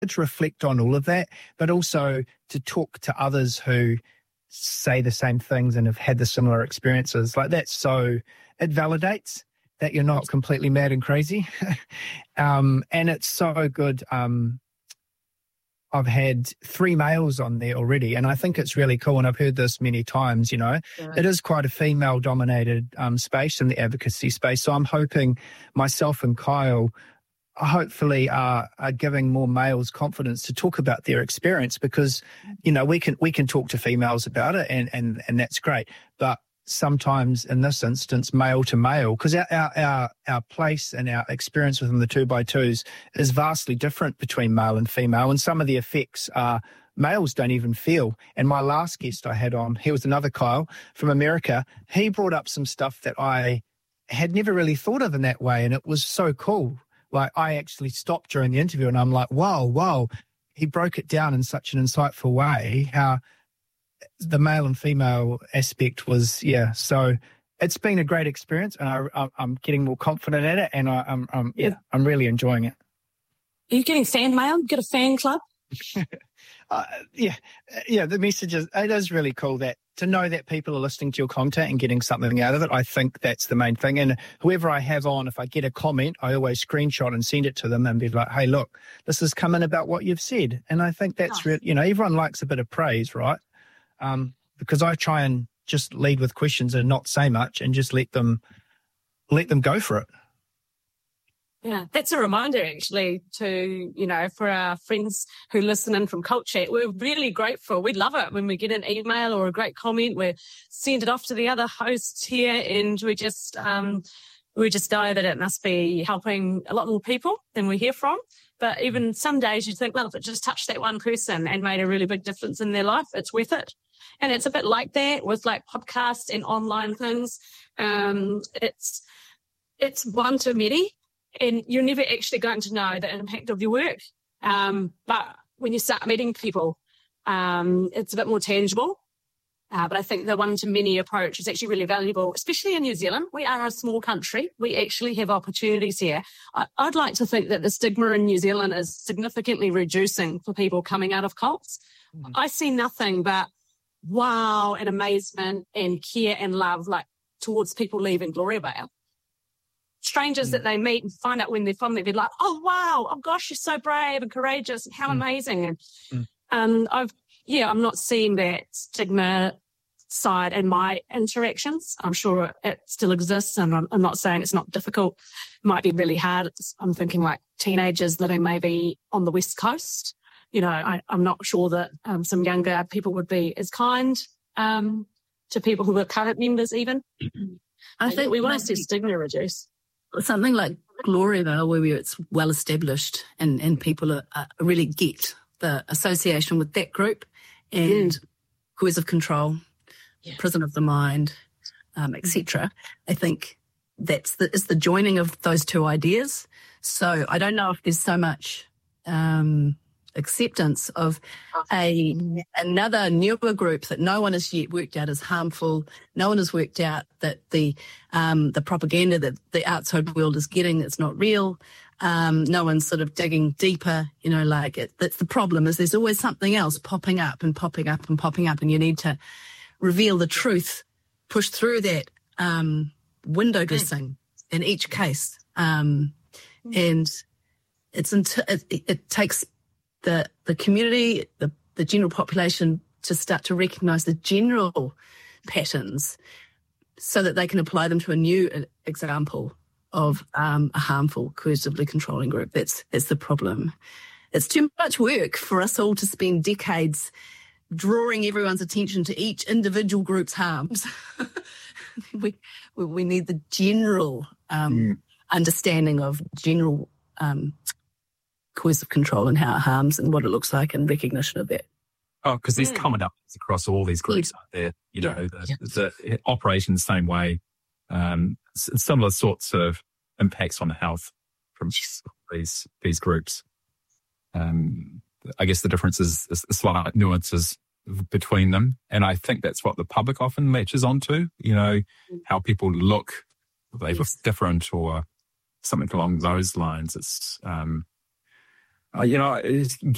to reflect on all of that, but also to talk to others who say the same things and have had the similar experiences. Like that, so it validates that you're not completely mad and crazy. And it's so good. I've had 3 males on there already, and I think it's really cool, and I've heard this many times, It is quite a female-dominated space in the advocacy space, so I'm hoping myself and Kyle hopefully are giving more males confidence to talk about their experience, because, we can talk to females about it, and that's great, but sometimes in this instance, male to male, because our place and our experience within the 2x2s is vastly different between male and female, and some of the effects are males don't even feel. And my last guest I had on, he was another Kyle from America. He brought up some stuff that I had never really thought of in that way, and it was so cool. Like, I actually stopped during the interview and I'm like, wow. He broke it down in such an insightful way, how the male and female aspect was, so it's been a great experience, and I'm getting more confident at it, and I'm really enjoying it. Are you getting fan mail? You got a fan club? The message is, it is really cool that to know that people are listening to your content and getting something out of it. I think that's the main thing. And whoever I have on, if I get a comment, I always screenshot and send it to them and be like, hey, look, this is coming about what you've said. And I think that's really, everyone likes a bit of praise, right? Because I try and just lead with questions and not say much and just let them go for it. Yeah, that's a reminder actually to, for our friends who listen in from Cult Chat. We're really grateful. We love it when we get an email or a great comment. We send it off to the other hosts here, and we just know that it must be helping a lot more people than we hear from. But even some days you think, well, if it just touched that one person and made a really big difference in their life, it's worth it. And it's a bit like that with like podcasts and online things. It's one to many, and you're never actually going to know the impact of your work. But when you start meeting people, it's a bit more tangible. But I think the one-to-many approach is actually really valuable, especially in New Zealand. We are a small country. We actually have opportunities here. I'd like to think that the stigma in New Zealand is significantly reducing for people coming out of cults. I see nothing but wow and amazement and care and love towards people leaving Gloria Vale. Strangers that they meet and find out when they're from there, they're like, oh, wow, oh, gosh, you're so brave and courageous and how amazing. And I'm not seeing that stigma side in my interactions. I'm sure it still exists, and I'm not saying it's not difficult. It might be really hard. I'm thinking like teenagers living maybe on the West Coast. I'm not sure that some younger people would be as kind to people who are current members even. I think we want to see stigma reduce. Something like Gloria Vale, where it's well established and people really get the association with that group, and coercive control, prison of the mind, etc. I think it's the joining of those two ideas. So I don't know if there's so much acceptance of another newer group that no one has yet worked out is harmful. No one has worked out that the propaganda that the outside world is getting that's not real. No one's sort of digging deeper, that's the problem, is there's always something else popping up and popping up and popping up, and you need to reveal the truth, push through that window dressing in each case. And it takes the community, the general population to start to recognise the general patterns so that they can apply them to a new example of a harmful, coercively controlling group. That's the problem. It's too much work for us all to spend decades drawing everyone's attention to each individual group's harms. We need the general understanding of general coercive control and how it harms and what it looks like, and recognition of that. Oh, because there's commonalities across all these groups out there. That operate in the same way. Similar sorts of impacts on health from these groups. I guess the difference is slight nuances between them, and I think that's what the public often latches onto. How people look, they look different, or something along those lines. It's